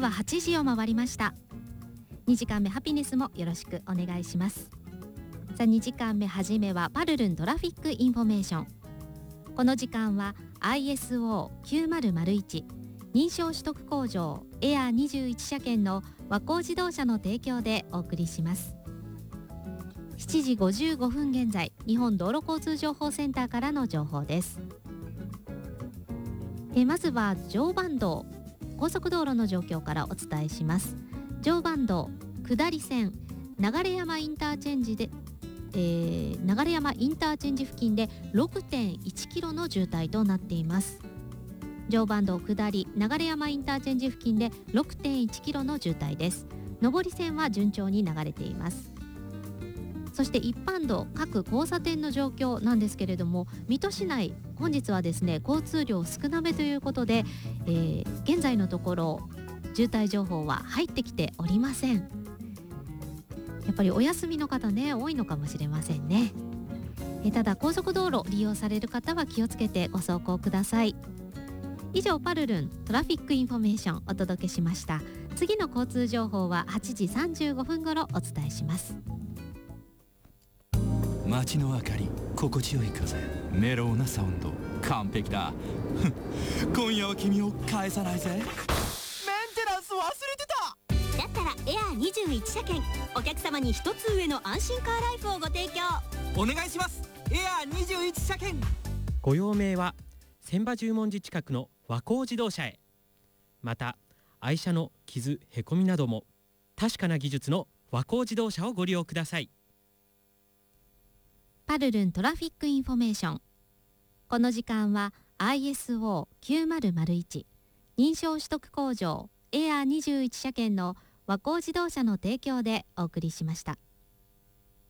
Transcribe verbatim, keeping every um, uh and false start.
刻ははちじを回りました。にじかんめハピネスもよろしくお願いします。さあにじかんめはじめはパルルントラフィックインフォメーション。この時間は アイエスオーきゅうまるまるいち 認証取得工場エアにじゅういち車検の和光自動車の提供でお送りします。しちじごじゅうごふん現在、日本道路交通情報センターからの情報です。えまずは常磐道高速道路の状況からお伝えします。常磐道下り線流山インターチェンジで、えー、流山インターチェンジ付近で ろくてんいちキロの渋滞となっています。常磐道下り流山インターチェンジ付近で ろくてんいちキロの渋滞です。上り線は順調に流れています。そして一般道各交差点の状況なんですけれども、水戸市内本日はですね交通量少なめということで、えー、現在のところ渋滞情報は入ってきておりません。やっぱりお休みの方ね多いのかもしれませんね。えただ高速道路利用される方は気をつけてご走行ください。以上パルルントラフィックインフォメーションお届けしました。次の交通情報ははちじさんじゅうごふん頃お伝えします。 街の明かり、心地よい風、メロウなサウンド、完璧だ今夜は君を返さないぜ。メンテナンス忘れてた。だったらエアにじゅういち車検、お客様に一つ上の安心カーライフをご提供お願いします。エアにじゅういち車検。 ご用命は千葉十文字近くの和光自動車へ。また愛車の傷へこみなども確かな技術の和光自動車をご利用ください。 パルルントラフィックインフォメーション。この時間は アイエスオーきゅうまるまるいち 認証取得工場エアにじゅういち車検の和光自動車の提供でお送りしました。